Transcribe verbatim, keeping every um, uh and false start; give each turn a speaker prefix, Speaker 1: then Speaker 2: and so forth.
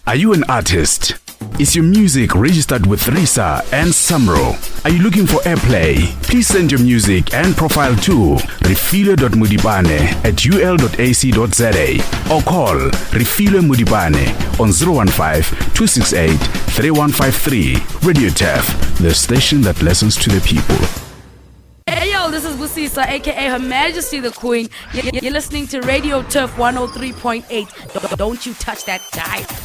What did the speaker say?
Speaker 1: Are you an artist? Is your music registered with RISA and Samro? Are you looking for airplay? Please send your music and profile to refilo dot mudibane at u l dot a c dot z a or call Refilo Mudibane on zero one five, two six eight, three one five three. Radio T E F, the station that listens to the people.
Speaker 2: Hey yo, this is Busisa, aka Her Majesty the Queen. You're listening to Radio T E F one oh three point eight. Don't you touch that dial.